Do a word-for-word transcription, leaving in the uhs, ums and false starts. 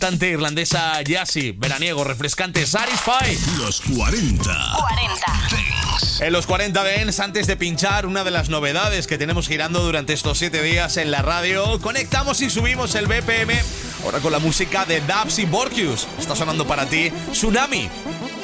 Cantante irlandesa Yassi, veraniego, refrescante, Satisfy. Los cuarenta. cuarenta. Dance. En los cuarenta Dance, antes de pinchar una de las novedades que tenemos girando durante estos siete días en la radio, conectamos y subimos el B P M. Ahora con la música de Dubs y Borkius. Está sonando para ti Tsunami.